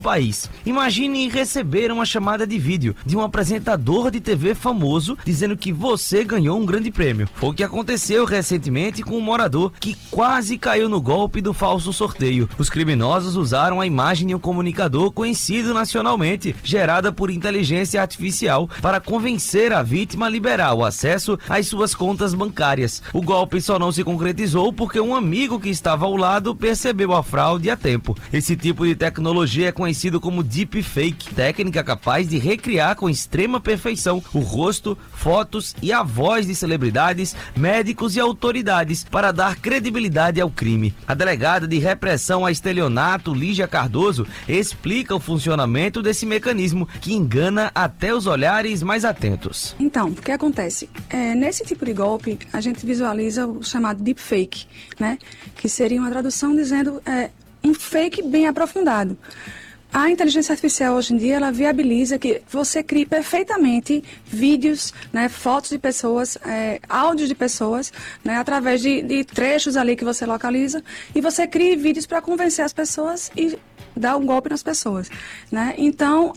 país. Imagine receber uma chamada de vídeo de um apresentador de TV famoso dizendo que você ganhou um grande prêmio. Foi o que aconteceu recentemente com um morador que quase caiu no golpe do falso sorteio. Os criminosos usaram a imagem de um comunicador conhecido nacionalmente, gerada por inteligência artificial, para convencer a vítima a liberar o acesso às suas contas bancárias. O golpe só não se concretizou porque um amigo que estava ao lado percebeu a fraude a tempo. Esse tipo de tecnologia é conhecido como deepfake, técnica capaz de recriar com extrema perfeição o rosto, fotos e a voz de celebridades, médicos e autoridades para dar credibilidade ao crime. A delegada de repressão a estelionato, Lígia Cardoso, explica o funcionamento desse mecanismo que engana até os olhares mais atentos. Então, o que acontece? Nesse tipo de golpe, a gente visualiza o chamado deepfake, né? Que seria uma tradução dizendo um fake bem aprofundado. A inteligência artificial hoje em dia, ela viabiliza que você crie perfeitamente vídeos, né, fotos de pessoas, áudios de pessoas, né, através de trechos ali que você localiza, e você cria vídeos para convencer as pessoas e dar um golpe nas pessoas, né? Então,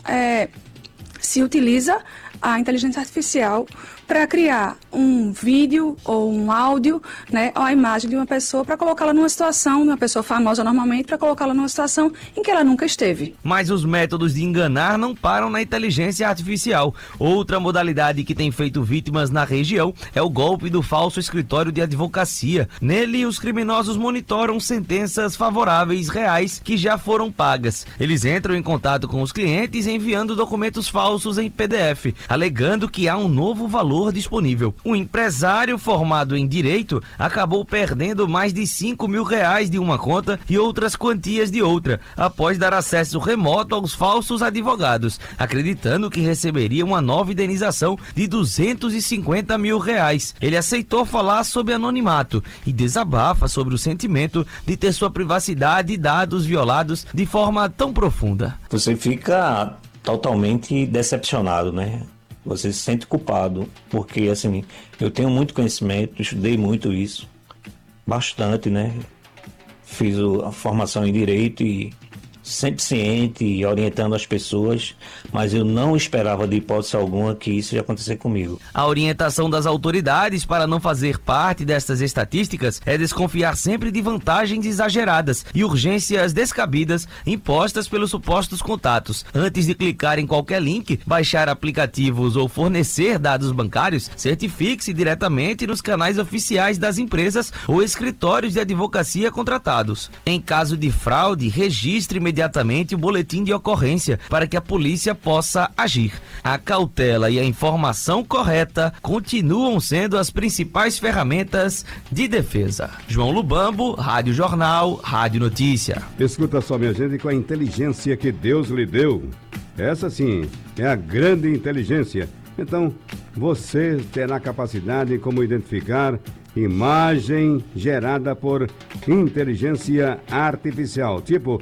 se utiliza a inteligência artificial para criar um vídeo ou um áudio, né, ou a imagem de uma pessoa para colocá-la numa situação, de uma pessoa famosa normalmente, para colocá-la numa situação em que ela nunca esteve. Mas os métodos de enganar não param na inteligência artificial. Outra modalidade que tem feito vítimas na região é o golpe do falso escritório de advocacia. Nele, os criminosos monitoram sentenças favoráveis reais que já foram pagas. Eles entram em contato com os clientes enviando documentos falsos em PDF, alegando que há um novo valor disponível. Um empresário formado em direito acabou perdendo mais de R$5 mil de uma conta e outras quantias de outra, após dar acesso remoto aos falsos advogados, acreditando que receberia uma nova indenização de R$250 mil. Ele aceitou falar sob anonimato e desabafa sobre o sentimento de ter sua privacidade e dados violados de forma tão profunda. Você fica totalmente decepcionado, né? Você se sente culpado, porque assim, eu tenho muito conhecimento, estudei muito isso, bastante, né? Fiz a formação em Direito e sempre ciente e orientando as pessoas, mas eu não esperava de hipótese alguma que isso ia acontecer comigo. A orientação das autoridades para não fazer parte destas estatísticas é desconfiar sempre de vantagens exageradas e urgências descabidas impostas pelos supostos contatos. Antes de clicar em qualquer link, baixar aplicativos ou fornecer dados bancários, certifique-se diretamente nos canais oficiais das empresas ou escritórios de advocacia contratados. Em caso de fraude, registre imediatamente o boletim de ocorrência para que a polícia possa agir. A cautela e a informação correta continuam sendo as principais ferramentas de defesa. João Lubambo, Rádio Jornal, Rádio Notícia. Escuta só, minha gente, com a inteligência que Deus lhe deu. Essa sim é a grande inteligência. Então, você terá capacidade como identificar imagem gerada por inteligência artificial, tipo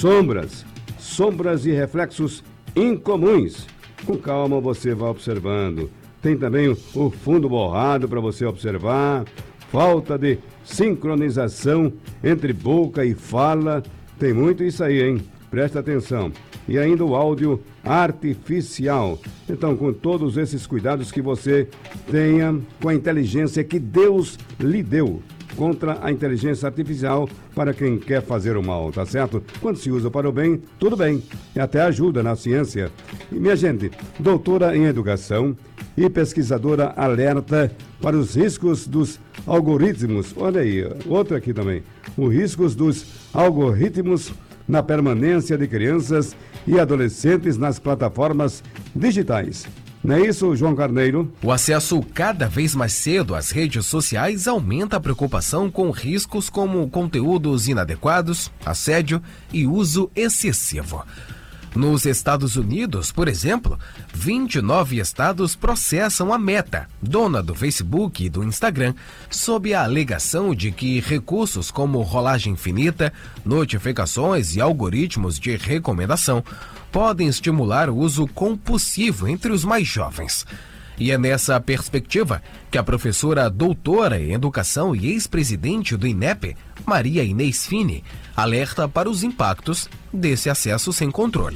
sombras e reflexos incomuns. Com calma você vai observando. Tem também o fundo borrado para você observar. Falta de sincronização entre boca e fala. Tem muito isso aí, hein? Presta atenção. E ainda o áudio artificial. Então, com todos esses cuidados que você tenha com a inteligência que Deus lhe deu, contra a inteligência artificial para quem quer fazer o mal, tá certo? Quando se usa para o bem, tudo bem. E até ajuda na ciência. E, minha gente, doutora em educação e pesquisadora alerta para os riscos dos algoritmos. Olha aí, outro aqui também. Os riscos dos algoritmos na permanência de crianças e adolescentes nas plataformas digitais. Não é isso, João Carneiro? O acesso cada vez mais cedo às redes sociais aumenta a preocupação com riscos como conteúdos inadequados, assédio e uso excessivo. Nos Estados Unidos, por exemplo, 29 estados processam a Meta, dona do Facebook e do Instagram, sob a alegação de que recursos como rolagem infinita, notificações e algoritmos de recomendação podem estimular o uso compulsivo entre os mais jovens. E é nessa perspectiva que a professora doutora em Educação e ex-presidente do INEP, Maria Inês Fini, alerta para os impactos desse acesso sem controle.